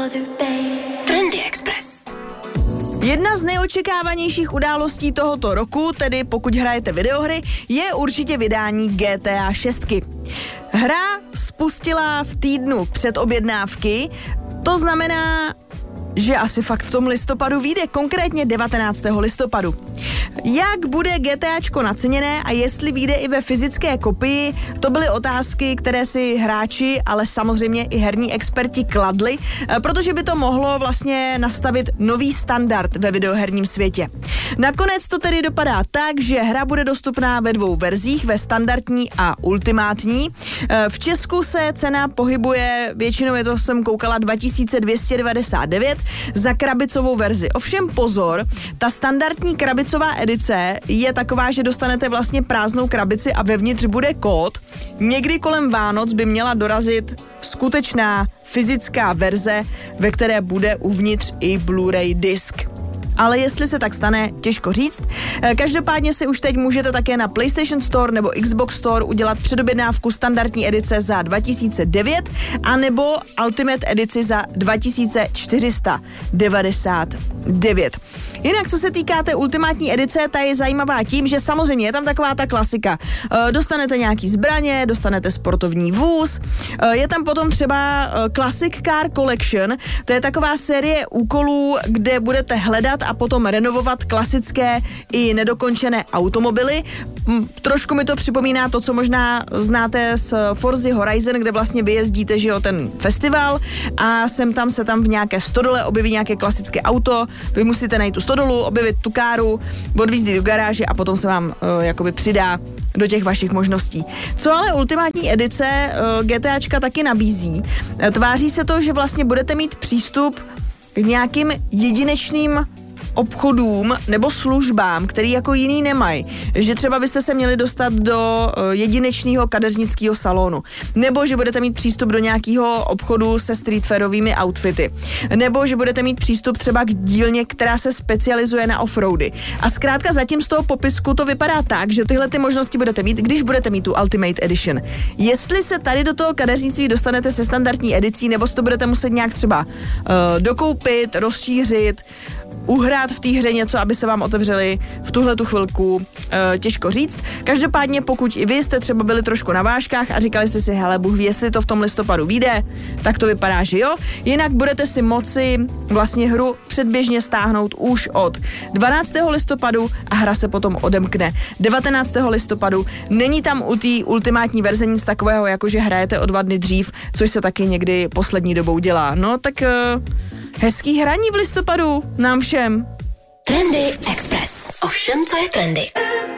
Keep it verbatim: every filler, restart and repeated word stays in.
Trendy Express. Jedna z nejočekávanějších událostí tohoto roku, tedy pokud hrajete videohry, je určitě vydání G T A šest. Hra spustila v týdnu předobjednávky, to znamená, že asi fakt v tom listopadu vyjde, konkrétně devatenáctého listopadu. Jak bude GTAčko naceněné a jestli vyjde i ve fyzické kopii, to byly otázky, které si hráči, ale samozřejmě i herní experti kladli, protože by to mohlo vlastně nastavit nový standard ve videoherním světě. Nakonec to tedy dopadá tak, že hra bude dostupná ve dvou verzích, ve standardní a ultimátní. V Česku se cena pohybuje, většinou je to, jsem koukala, dva tisíce dvě stě devadesát devět za krabicovou verzi. Ovšem pozor, ta standardní krabicová edice je taková, že dostanete vlastně prázdnou krabici a vevnitř bude kód. Někdy kolem Vánoc by měla dorazit skutečná fyzická verze, ve které bude uvnitř i Blu-ray disk. Ale jestli se tak stane, těžko říct. Každopádně si už teď můžete také na PlayStation Store nebo Xbox Store udělat předobjednávku standardní edice za dva tisíce devět a nebo Ultimate edici za dva tisíce čtyři sta devadesát devět. Jinak, co se týká té ultimátní edice, ta je zajímavá tím, že samozřejmě je tam taková ta klasika. Dostanete nějaký zbraně, dostanete sportovní vůz, je tam potom třeba Classic Car Collection, to je taková série úkolů, kde budete hledat a potom renovovat klasické i nedokončené automobily. Trošku mi to připomíná to, co možná znáte z Forza Horizon, kde vlastně vyjezdíte, že jo, ten festival a sem tam se tam v nějaké stodole objeví nějaké klasické auto, vy musíte najít tu stodolu, objevit tu káru, odvízt do garáže a potom se vám uh, jakoby přidá do těch vašich možností. Co ale ultimátní edice uh, GTAčka taky nabízí? Tváří se to, že vlastně budete mít přístup k nějakým jedinečným obchodům nebo službám, který jako jiný nemají. Že třeba byste se měli dostat do jedinečného kadeřnického salonu. Nebo že budete mít přístup do nějakého obchodu se streetwearovými outfity. Nebo že budete mít přístup třeba k dílně, která se specializuje na offroady. A zkrátka zatím z toho popisku to vypadá tak, že tyhle ty možnosti budete mít, když budete mít tu Ultimate Edition. Jestli se tady do toho kadeřnictví dostanete se standardní edicí, nebo si to budete muset nějak třeba uh, dokoupit, rozšířit, uhrát v té hře něco, aby se vám otevřeli v tuhle tu chvilku, e, těžko říct. Každopádně, pokud i vy jste třeba byli trošku na vážkách a říkali jste si, hele, Bůh ví, jestli to v tom listopadu vyjde, tak to vypadá, že jo. Jinak budete si moci vlastně hru předběžně stáhnout už od dvanáctého listopadu a hra se potom odemkne devatenáctého listopadu. Není tam u té ultimátní verze nic takového, jako že hrajete o dva dny dřív, což se taky někdy poslední dobou dělá. No, tak... E, hezký hraní v listopadu nám všem. Trendy Express. O všem, co je trendy.